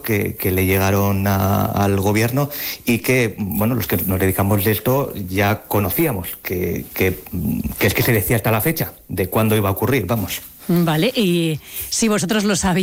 que le llegaron al gobierno y que, bueno, los que nos dedicamos de esto ya conocíamos, que es que se decía hasta la fecha de cuándo iba a ocurrir, vamos. Vale, y si vosotros lo sabéis,